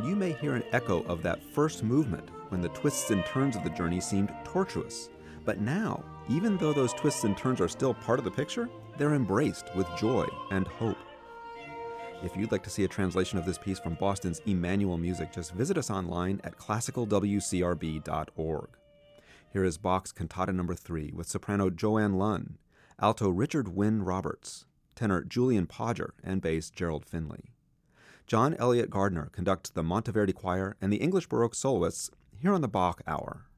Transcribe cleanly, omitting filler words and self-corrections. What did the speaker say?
and you may hear an echo of that first movement when the twists and turns of the journey seemed tortuous. But now, even though those twists and turns are still part of the picture, they're embraced with joy and hope. If you'd like to see a translation of this piece from Boston's Emmanuel Music, just visit us online at classicalwcrb.org. Here is Bach's Cantata No. 3 with soprano Joanne Lunn, alto Richard Wynne Roberts, tenor Julian Podger, and bass Gerald Finley. John Elliott Gardner conducts the Monteverdi Choir and the English Baroque soloists here on the Bach Hour.